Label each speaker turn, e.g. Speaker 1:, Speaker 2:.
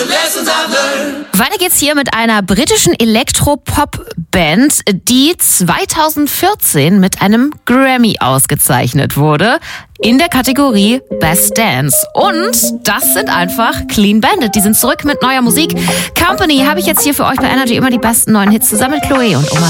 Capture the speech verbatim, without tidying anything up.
Speaker 1: Weiter geht's hier mit einer britischen Elektropop-Band, die zweitausendvierzehn mit einem Grammy ausgezeichnet wurde in der Kategorie Best Dance. Und das sind einfach Clean Bandit. Die sind zurück mit neuer Musik. Company habe ich jetzt hier für euch bei Energy, immer die besten neuen Hits zusammen mit Chloe und Oma.